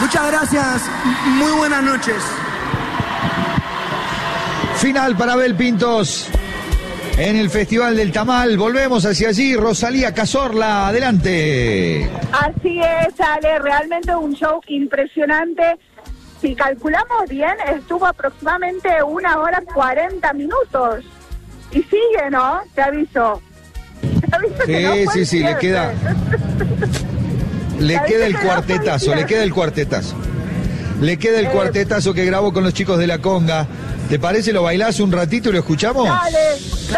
Muchas gracias, muy buenas noches. Final para Abel Pintos en el Festival del Tamal. Volvemos hacia allí. Rosalía Cazorla, adelante. Así es, Ale, realmente un show impresionante. Si calculamos bien, estuvo aproximadamente 1 hora 40 minutos. Y sigue, ¿no? Te aviso. Sí, le queda el cuartetazo, le queda el cuartetazo. Le queda el cuartetazo que grabó con los chicos de La Conga. ¿Te parece? ¿Lo bailás un ratito y lo escuchamos? Dale.